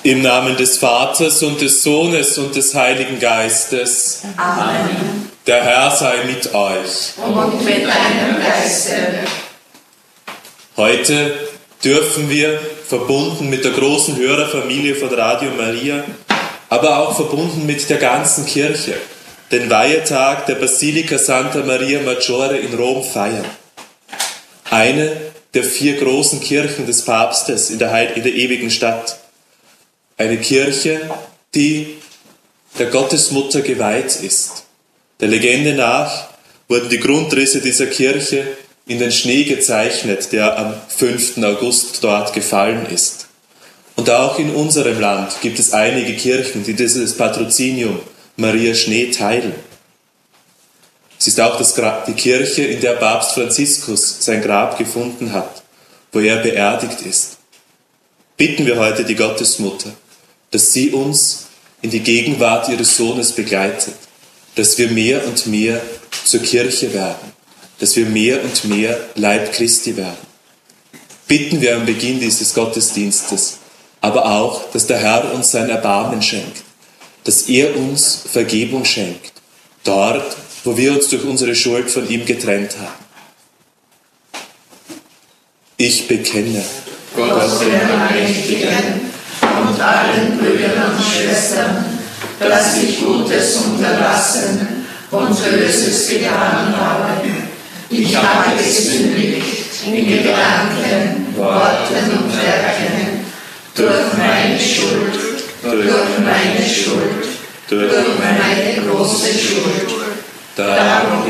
Im Namen des Vaters und des Sohnes und des Heiligen Geistes. Amen. Der Herr sei mit euch. Und mit deinem Geiste. Heute dürfen wir, verbunden mit der großen Hörerfamilie von Radio Maria, aber auch verbunden mit der ganzen Kirche, den Weihetag der Basilika Santa Maria Maggiore in Rom feiern. Eine der 4 großen Kirchen des Papstes in der ewigen Stadt. Eine Kirche, die der Gottesmutter geweiht ist. Der Legende nach wurden die Grundrisse dieser Kirche in den Schnee gezeichnet, der am 5. August dort gefallen ist. Und auch in unserem Land gibt es einige Kirchen, die dieses Patrozinium Maria Schnee teilen. Es ist auch die Kirche, in der Papst Franziskus sein Grab gefunden hat, wo er beerdigt ist. Bitten wir heute die Gottesmutter, dass sie uns in die Gegenwart ihres Sohnes begleitet, dass wir mehr und mehr zur Kirche werden, dass wir mehr und mehr Leib Christi werden. Bitten wir am Beginn dieses Gottesdienstes, aber auch, dass der Herr uns sein Erbarmen schenkt, dass er uns Vergebung schenkt, dort, wo wir uns durch unsere Schuld von ihm getrennt haben. Ich bekenne Gott den Allmächtigen und allen Brüdern und Schwestern, dass ich Gutes unterlassen und Böses getan habe. Ich habe gesündigt in Gedanken, Worten und Werken, durch meine Schuld, durch meine große Schuld. Darum